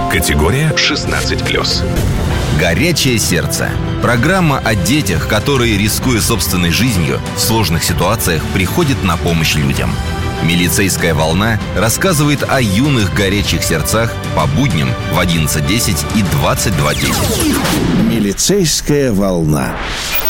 Категория 16+. «Горячее сердце». Программа о детях, которые, рискуя собственной жизнью, в сложных ситуациях приходят на помощь людям. «Милицейская волна» рассказывает о юных горячих сердцах по будням в 11:10 и 22:10. «Милицейская волна».